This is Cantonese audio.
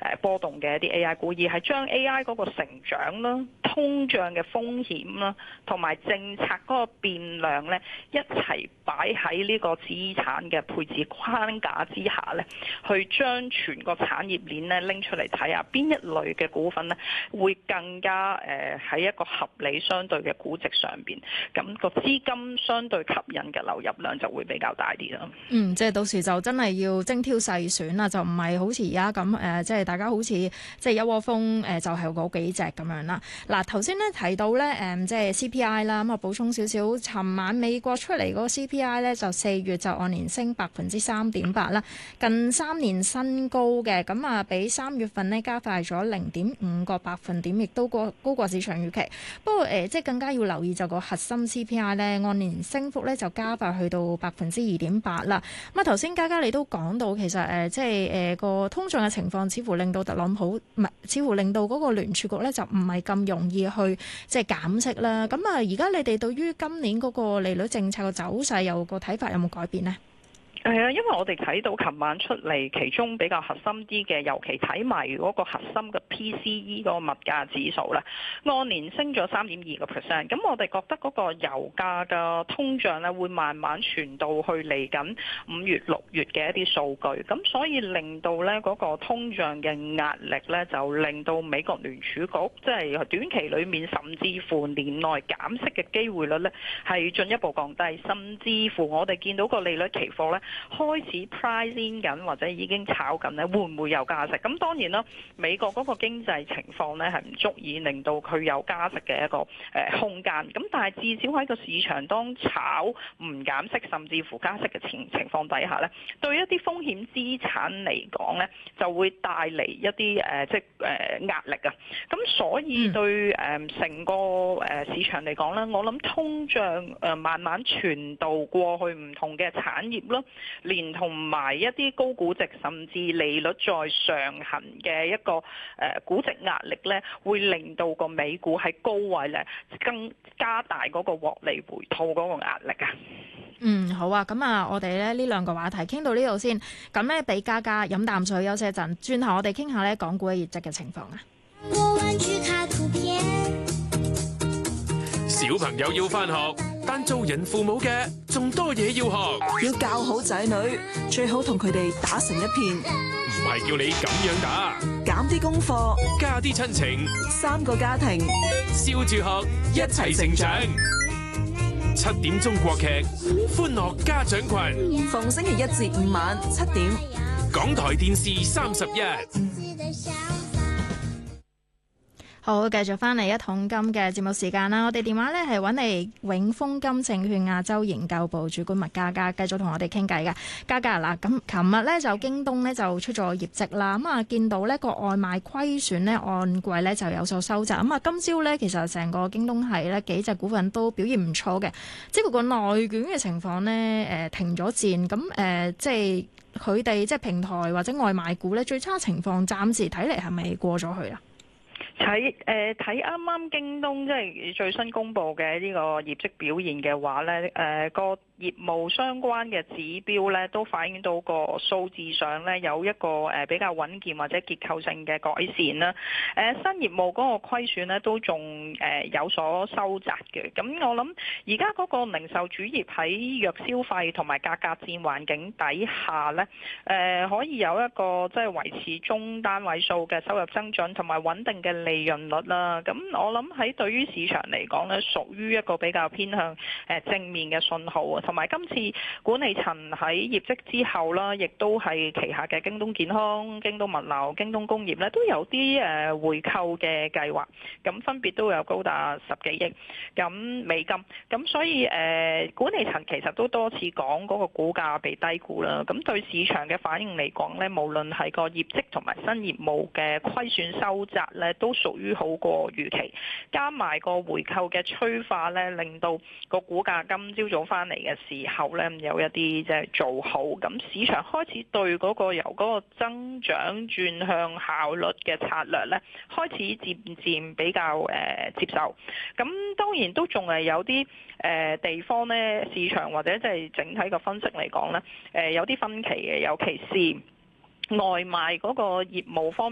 波動嘅一啲 AI 股，而係將 AI 嗰個成長啦、通脹嘅風險啦，同埋政策嗰個變量咧一齊擺喺呢個資產嘅配置框架之下咧，去將全個產業鏈咧拎出嚟睇下，邊一類嘅股份咧會更加喺一個合理相對嘅估值上邊，咁個資金相對吸引嘅流入量就會比較大啲啦。 即係到時就真係要精挑細選啦，就唔係好似而家咁即係大家好似即係一窩蜂就係嗰幾隻咁樣啦。嗱，頭先咧提到咧即係 CPI 啦，咁啊補充少少，尋晚美國出嚟嗰個 CPI 咧就4月就按年升3.8%啦，近3年新高嘅，咁啊比3月份呢加快咗0.5個百分點，亦都高過市場預期。不過即係更加要留意就個核心 CPI 咧按年升幅咧就加快去到2.8%啦。咁啊頭先嘉嘉你都講到其實即係個通脹嘅情況，似乎令到特朗普似乎令到嗰個聯儲局咧就唔係咁容易去即係減息啦。咁啊而家你哋對於今年嗰個利率政策嘅走勢有個睇法有冇改變呢？ 係啊，因為我哋睇到琴晚出嚟，其中比較核心啲嘅，尤其睇埋嗰個核心嘅 PCE 嗰個物價指數咧，按年升咗3.2%。咁我哋覺得嗰個油價嘅通脹咧，會慢慢傳到去嚟緊5月、6月嘅一啲數據。咁所以令到咧嗰個通脹嘅壓力咧，就令到美國聯儲局即係短期裡面，甚至乎年內減息嘅機會率咧，係進一步降低。甚至乎我哋見到個利率期貨咧，開始 price in 緊或者已經炒緊咧，會唔會有加息？咁當然啦，美國嗰個經濟情況咧係唔足以令到佢有加息嘅一個空間。咁但係至少喺個市場當炒唔減息甚至乎加息嘅情況底下咧，對一啲風險資產嚟講咧，就會帶嚟一啲即係壓力啊。咁所以對成個市場嚟講咧，我諗通脹慢慢傳導過去唔同嘅產業咯。連同埋一啲高估值甚至利率再上行嘅一個估值壓力咧，會令到個美股喺高位咧更加大嗰個獲利回吐嗰個壓力啊。 好啊，咁啊，我哋咧呢兩個話題傾到呢度先，咁咧俾嘉嘉飲啖水休息一陣，轉頭我哋傾下咧港股嘅業績嘅情況啊。 小朋友要返學，但做人父母嘅仲多嘢要學， 要教好仔女，最好同佢哋打成一片。 唔係叫你咁樣打， 減啲功課， 加啲親情 ，3個家庭， 笑住學，一齊成長。7點鐘國劇，歡樂家長群， 逢星期1至5晚7點， 港台電視31。 好，繼續翻嚟一桶金嘅節目時間啦。我哋電話咧係揾嚟永豐金證券亞洲研究部主管麥嘉嘉，繼續同我哋傾偈嘅。嘉嘉嗱，咁琴日咧就京東咧就出咗業績啦。咁啊見到呢個外賣虧損咧按季咧就有所收窄。咁啊今朝咧其實成個京東係咧幾隻股份都表現唔錯嘅，只不過內卷嘅情況咧停咗戰。咁即係佢哋即係平台或者外賣股咧最差情況，暫時睇嚟係咪過咗去啦？ 睇啱啱京東即係最新公布嘅呢個業績表現嘅話咧，個業務相關嘅指標咧都反映到個數字上咧有一個比較穩健或者結構性嘅改善啦。新業務嗰個虧損咧都仲有所收窄嘅。咁我諗而家嗰個零售主業喺弱消費同埋價格戰環境底下咧，可以有一個即係維持中單位數嘅收入增長同埋穩定嘅利潤率啦。咁我諗喺對於市場嚟講咧，屬於一個比較偏向正面嘅信號啊。同埋今次管理層喺業績之後啦，亦都係旗下嘅京東健康、京東物流、京東工業咧，都有啲回購嘅計劃，咁分別都有高達10幾億咁美金，咁所以管理層其實都多次講嗰個股價被低估啦。咁對市場嘅反應嚟講咧，無論係個業績同埋新業務嘅虧損收窄咧，都屬於好過預期，加埋個回購嘅催化咧，令到個股價今朝早翻嚟嘅時候咧，有一啲即係做好，咁市場開始對嗰個由嗰個增長轉向效率嘅策略咧，開始漸漸比較接受。咁當然都仲係有啲地方咧，市場或者即係整體嘅分析嚟講咧，有啲分歧嘅，尤其是外賣嗰個業務方面。